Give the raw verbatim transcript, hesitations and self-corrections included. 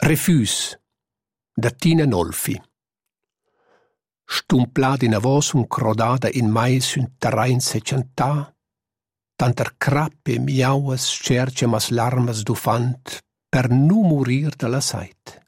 Refüs da Tina Nolfi. Stumplad in avos un crodada in mai sün terrain secentà, tanter crappe miauas scergia mas larmas d'ufant per nu murir da la sait.